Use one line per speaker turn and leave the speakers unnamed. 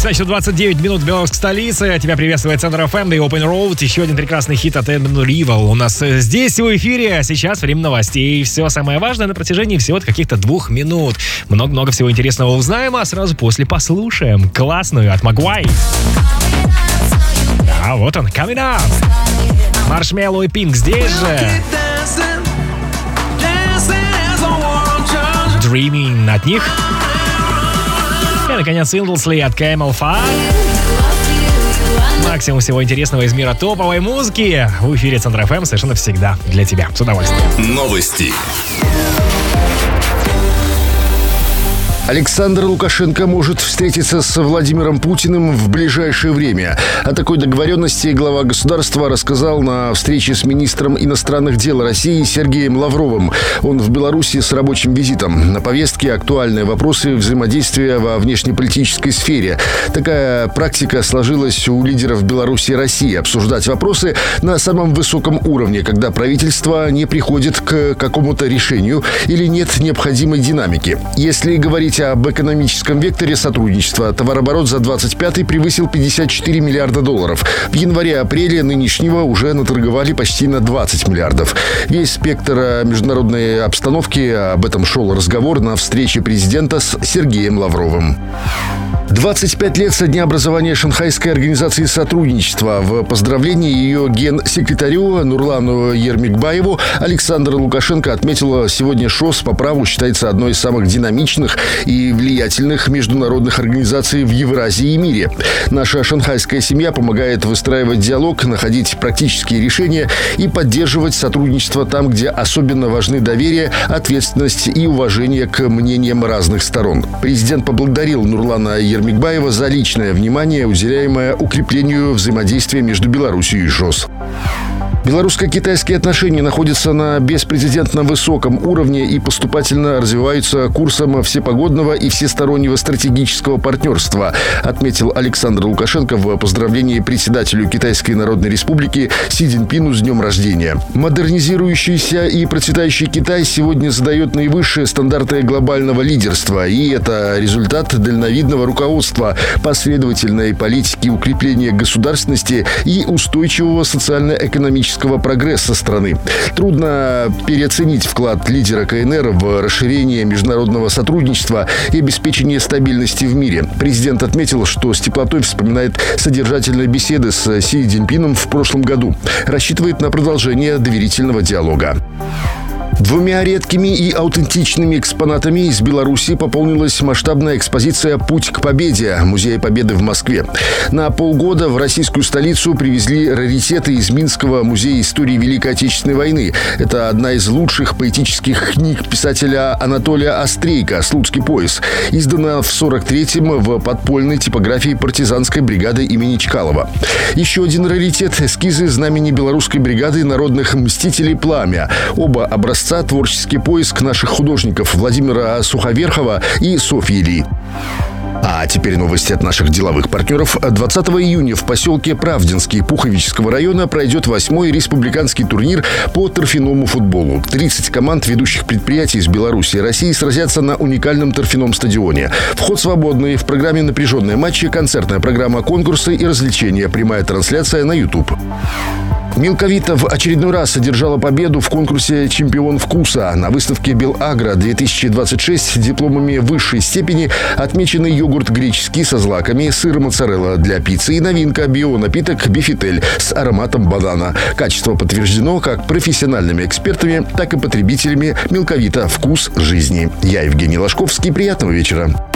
на счет 29 минут Белорусской столицы. Тебя приветствует Центр FM, The Open Road. Еще один прекрасный хит от Edmund Rival у нас здесь в эфире. Сейчас время новостей. Все самое важное на протяжении всего каких-то 2 минут. Много-много всего интересного узнаем, а сразу после послушаем классную от Магуай. А вот он, Coming Up. Маршмеллоу и Пинк здесь же. Dreaming от них. И, наконец, Indlesly от Camel Fat. Максимум всего интересного из мира топовой музыки в эфире Центр FM совершенно всегда для тебя. С удовольствием.
Новости.
Александр Лукашенко может встретиться с Владимиром Путиным в ближайшее время. О такой договоренности глава государства рассказал на встрече с министром иностранных дел России Сергеем Лавровым. Он в Беларуси с рабочим визитом. На повестке актуальные вопросы взаимодействия во внешнеполитической сфере. Такая практика сложилась у лидеров Беларуси и России. Обсуждать вопросы на самом высоком уровне, когда правительство не приходит к какому-то решению или нет необходимой динамики. Если говорить об экономическом векторе сотрудничества, товарооборот за 25-й превысил 54 миллиарда долларов. В январе-апреле нынешнего уже наторговали почти на 20 миллиардов. Весь спектр международной обстановки, об этом шел разговор на встрече президента с Сергеем Лавровым. 25 лет со дня образования Шанхайской организации сотрудничества. В поздравлении ее генсекретарю Нурлану Ермекбаеву Александр Лукашенко отметил, сегодня ШОС по праву считается одной из самых динамичных и влиятельных международных организаций в Евразии и мире. Наша шанхайская семья помогает выстраивать диалог, находить практические решения и поддерживать сотрудничество там, где особенно важны доверие, ответственность и уважение к мнениям разных сторон. Президент поблагодарил Нурлана Ермекбаева за личное внимание, уделяемое укреплению взаимодействия между Беларусью и ШОС. Белорусско-китайские отношения находятся на беспрецедентно высоком уровне и поступательно развиваются курсом всепогодного и всестороннего стратегического партнерства, отметил Александр Лукашенко в поздравлении председателю Китайской Народной Республики Си Цзиньпину с днем рождения. Модернизирующийся и процветающий Китай сегодня задает наивысшие стандарты глобального лидерства, и это результат дальновидного руководства, последовательной политики укрепления государственности и устойчивого социально-экономического прогресса страны. Трудно переоценить вклад лидера КНР в расширение международного сотрудничества и обеспечение стабильности в мире. Президент отметил, что с теплотой вспоминает содержательные беседы с Си Цзиньпином в прошлом году. Рассчитывает на продолжение доверительного диалога. 2 редкими и аутентичными экспонатами из Беларуси пополнилась масштабная экспозиция «Путь к победе» Музея Победы в Москве. На полгода в российскую столицу привезли раритеты из Минского музея истории Великой Отечественной войны. Это одна из лучших поэтических книг писателя Анатолия Острейко «Слуцкий пояс». Издана в 43-м в подпольной типографии партизанской бригады имени Чкалова. Еще один раритет – эскизы знамени белорусской бригады народных мстителей «Пламя». Оба образца творческий поиск наших художников Владимира Суховерхова и Софьи Ли. А теперь новости от наших деловых партнеров. 20 июня в поселке Правдинский Пуховического района пройдет 8-й республиканский турнир по торфяному футболу. 30 команд ведущих предприятий из Беларуси и России сразятся на уникальном торфяном стадионе. Вход свободный. В программе напряженные матчи, концертная программа, конкурсы и развлечения. Прямая трансляция на YouTube. Милковита в очередной раз одержала победу в конкурсе «Чемпион вкуса». На выставке «Белагро-2026» дипломами высшей степени отмечены йогурт греческий со злаками, сыр моцарелла для пиццы и новинка био-напиток «Бифитель» с ароматом банана. Качество подтверждено как профессиональными экспертами, так и потребителями. Милковита – вкус жизни. Я Евгений Ложковский. Приятного вечера.